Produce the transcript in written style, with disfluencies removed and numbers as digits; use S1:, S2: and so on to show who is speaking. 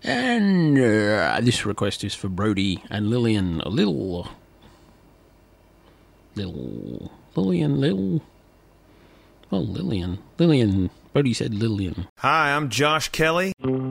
S1: And this request is for Brody and Lillian. Lillian. Brody said Lillian.
S2: Hi, I'm Josh Kelly.